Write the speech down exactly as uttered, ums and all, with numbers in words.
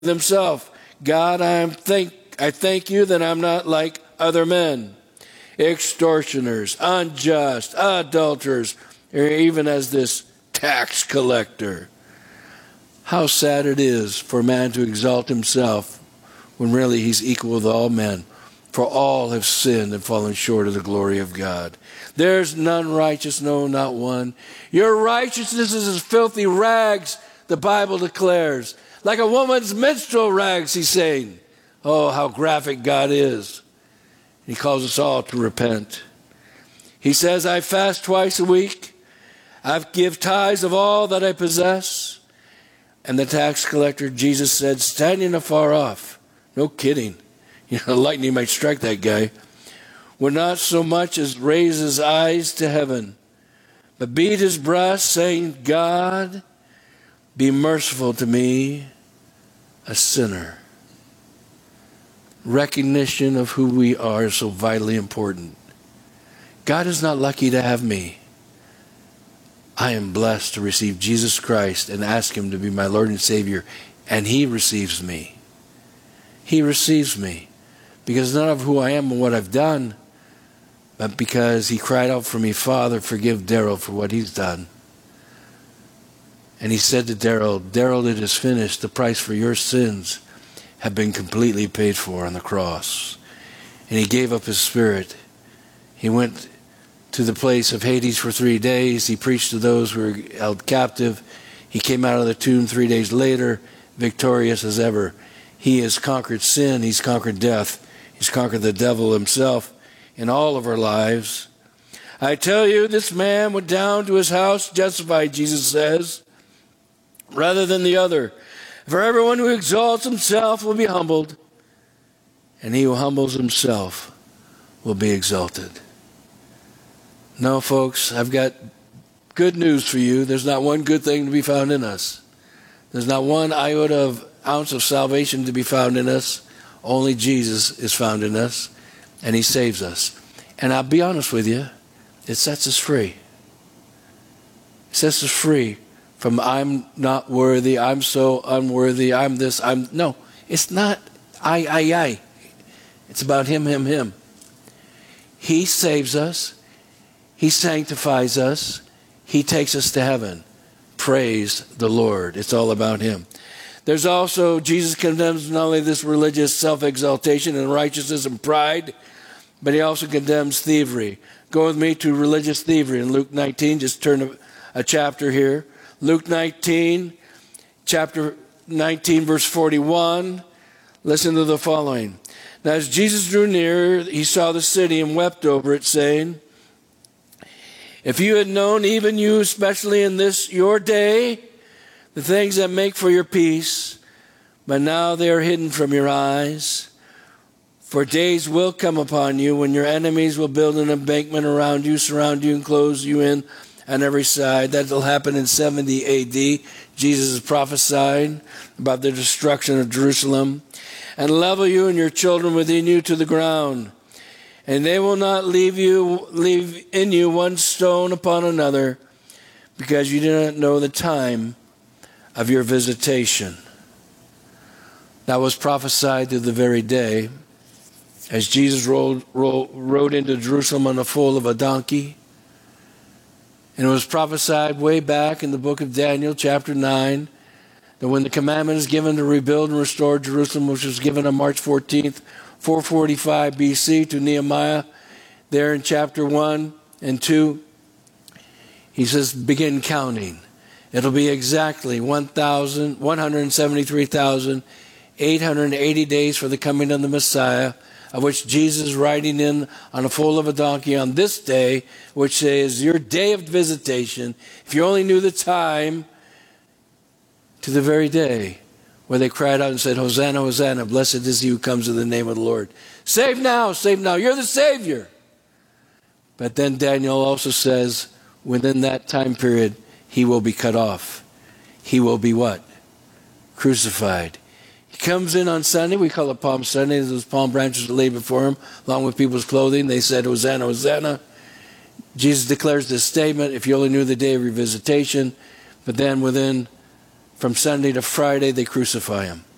himself, God, I am thank I thank you that I'm not like other men, extortioners, unjust, adulterers, or even as this tax collector. How sad it is for man to exalt himself when really he's equal with all men. For all have sinned and fallen short of the glory of God. There's none righteous, no, not one. Your righteousness is as filthy rags, the Bible declares. Like a woman's menstrual rags, he's saying. Oh, how graphic God is. He calls us all to repent. He says, I fast twice a week. I give tithes of all that I possess. And the tax collector, Jesus said, standing afar off, no kidding, you know, lightning might strike that guy, would not so much as raise his eyes to heaven, but beat his breast, saying, God, be merciful to me, a sinner. Recognition of who we are is so vitally important. God is not lucky to have me. I am blessed to receive Jesus Christ and ask him to be my Lord and Savior, and he receives me. He receives me because not of who I am and what I've done, but because he cried out for me, Father, forgive Daryl for what he's done. And he said to Daryl, Daryl, it is finished. The price for your sins have been completely paid for on the cross. And he gave up his spirit. He went to the place of Hades for three days. He preached to those who were held captive. He came out of the tomb three days later, victorious as ever. He has conquered sin. He's conquered death. He's conquered the devil himself in all of our lives. I tell you, this man went down to his house justified, Jesus says, rather than the other. For everyone who exalts himself will be humbled, and he who humbles himself will be exalted. No, folks, I've got good news for you. There's not one good thing to be found in us. There's not one iota of ounce of salvation to be found in us. Only Jesus is found in us, and he saves us. And I'll be honest with you, it sets us free. It sets us free from I'm not worthy, I'm so unworthy, I'm this, I'm... No, it's not I, I, I. It's about him, him, him. He saves us. He sanctifies us. He takes us to heaven. Praise the Lord. It's all about him. There's also, Jesus condemns not only this religious self-exaltation and righteousness and pride, but he also condemns thievery. Go with me to religious thievery in Luke nineteen. Just turn a, a chapter here. Luke nineteen, chapter nineteen, verse forty-one. Listen to the following. Now as Jesus drew near, he saw the city and wept over it, saying, if you had known, even you, especially in this your day, the things that make for your peace, but now they are hidden from your eyes. For days will come upon you when your enemies will build an embankment around you, surround you, and close you in on every side. That will happen in seventy A D. Jesus is prophesying about the destruction of Jerusalem. And level you and your children within you to the ground. And they will not leave you, leave in you one stone upon another, because you do not know the time of your visitation. That was prophesied to the very day as Jesus rolled, rolled, rode into Jerusalem on the foal of a donkey. And it was prophesied way back in the book of Daniel, chapter nine, that when the commandment is given to rebuild and restore Jerusalem, which was given on March fourteenth, four forty-five B C to Nehemiah, there in chapter one and two, he says, begin counting. It'll be exactly one hundred seventy-three thousand eight hundred eighty days for the coming of the Messiah, of which Jesus is riding in on the foal of a donkey on this day, which is your day of visitation. If you only knew the time, to the very day where they cried out and said, Hosanna, Hosanna, blessed is he who comes in the name of the Lord. Save now, save now, you're the Savior. But then Daniel also says, within that time period, he will be cut off. He will be what? Crucified. He comes in on Sunday. We call it Palm Sunday. Those palm branches are laid before him, along with people's clothing. They said, Hosanna, Hosanna. Jesus declares this statement, if you only knew the day of your visitation. But then within, from Sunday to Friday, they crucify him.